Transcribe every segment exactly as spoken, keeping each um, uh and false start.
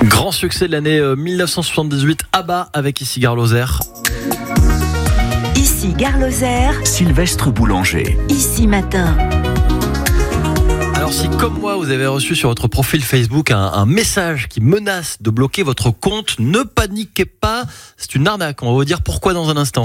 Grand succès de l'année dix-neuf cent soixante-dix-huit, ABBA avec Ici Gare Lozère. Ici Gare Lozère, Sylvestre Boulanger. Ici Matin. Alors si comme moi vous avez reçu sur votre profil Facebook un, un message qui menace de bloquer votre compte, ne paniquez pas, c'est une arnaque. On va vous dire pourquoi dans un instant.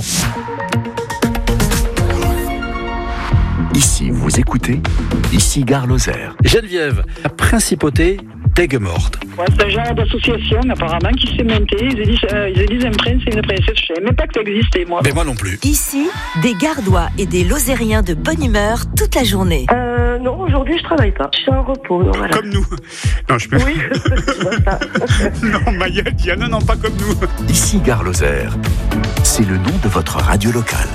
Ici, vous écoutez Ici Gare Lozère. Geneviève, la principauté d'Aigues-Mortes. Ouais, c'est un genre d'association apparemment qui s'est montée. Ils disent, euh, ils disent un prince et une princesse. Je savais même pas que ça existait, moi. Mais moi non plus. Ici, des Gardois et des Lozériens de bonne humeur toute la journée. Euh, non, aujourd'hui je travaille pas. Je suis en repos. Donc voilà. Comme nous. Non, je peux. Oui, c'est ça. Non, Maya, Diana, non, pas comme nous. Ici Gare Lozère. C'est le nom de votre radio locale.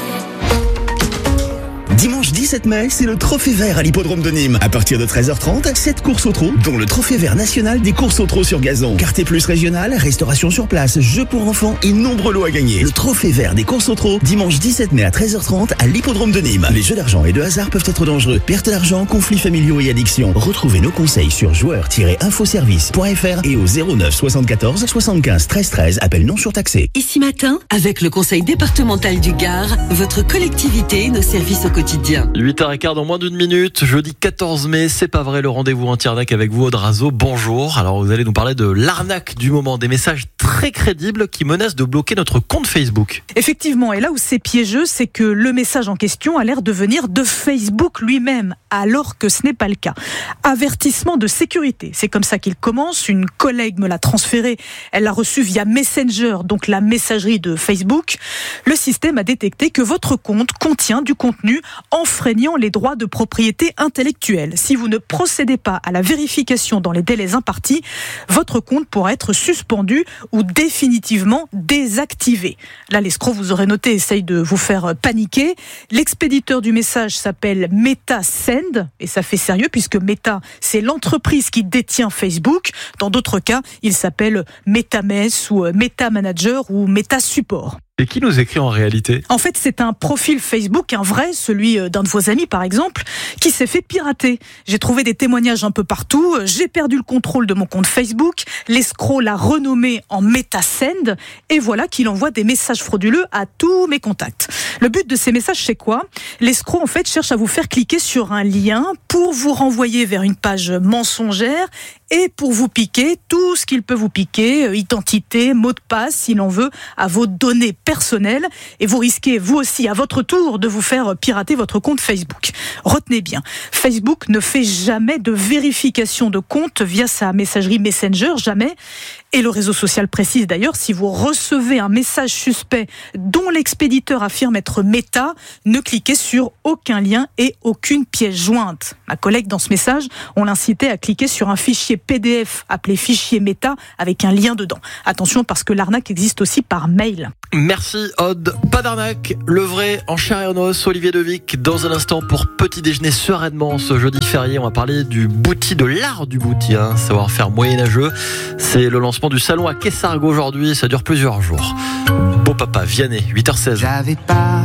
Dimanche dix-sept mai, c'est le Trophée Vert à l'hippodrome de Nîmes. À partir de treize heures trente, sept courses au trot, dont le Trophée Vert national des courses au trot sur gazon. Carte plus régionale, restauration sur place, jeux pour enfants et nombreux lots à gagner. Le Trophée Vert des courses au trot, dimanche dix-sept mai à treize heures trente à l'hippodrome de Nîmes. Les jeux d'argent et de hasard peuvent être dangereux. Perte d'argent, conflits familiaux et addiction. Retrouvez nos conseils sur joueurs tiret infoservice point f r et au zéro neuf soixante-quatorze soixante-quinze treize treize. Appel non surtaxé. Ici Matin, avec le conseil départemental du Gard, votre collectivité, nos services au quotidien. huit heures quinze dans moins d'une minute, jeudi quatorze mai, c'est pas vrai, le rendez-vous anti-arnaque avec vous, Aude Razo, bonjour. Alors vous allez nous parler de l'arnaque du moment, des messages très crédibles qui menacent de bloquer notre compte Facebook. Effectivement, et là où c'est piégeux, c'est que le message en question a l'air de venir de Facebook lui-même, alors que ce n'est pas le cas. Avertissement de sécurité, c'est comme ça qu'il commence. Une collègue me l'a transféré, elle l'a reçu via Messenger, donc la messagerie de Facebook. Le système a détecté que votre compte contient du contenu enfreignant les droits de propriété intellectuelle. Si vous ne procédez pas à la vérification dans les délais impartis, votre compte pourra être suspendu ou définitivement désactivé. Là, l'escroc, vous aurez noté, essaye de vous faire paniquer. L'expéditeur du message s'appelle MetaSend, et ça fait sérieux puisque Meta, c'est l'entreprise qui détient Facebook. Dans d'autres cas, il s'appelle MetaMess ou MetaManager ou MetaSupport. Et qui nous écrit en réalité ? En fait, c'est un profil Facebook, un vrai, celui d'un de vos amis par exemple, qui s'est fait pirater. J'ai trouvé des témoignages un peu partout, j'ai perdu le contrôle de mon compte Facebook, l'escroc l'a renommé en MetaSend, et voilà qu'il envoie des messages frauduleux à tous mes contacts. Le but de ces messages, c'est quoi ? L'escroc, en fait, cherche à vous faire cliquer sur un lien pour vous renvoyer vers une page mensongère et pour vous piquer tout ce qu'il peut vous piquer, identité, mot de passe, s'il en veut, à vos données personnelles. Et vous risquez, vous aussi, à votre tour, de vous faire pirater votre compte Facebook. Retenez bien, Facebook ne fait jamais de vérification de compte via sa messagerie Messenger, jamais. Et le réseau social précise d'ailleurs, si vous recevez un message suspect dont l'expéditeur affirme être Meta, ne cliquez sur aucun lien et aucune pièce jointe. Ma collègue, dans ce message, on l'incitait à cliquer sur un fichier P D F appelé fichier Meta avec un lien dedans. Attention, parce que l'arnaque existe aussi par mail. Merci Aude, pas d'arnaque, le vrai en chair et en os, Olivier Devic, dans un instant pour petit déjeuner sereinement ce jeudi férié. On va parler du bouti, de l'art du bouti, hein, savoir-faire moyenâgeux. C'est le lancement du salon à Quessargues aujourd'hui, ça dure plusieurs jours. Beau papa, Vianney, huit heures seize. J'avais pas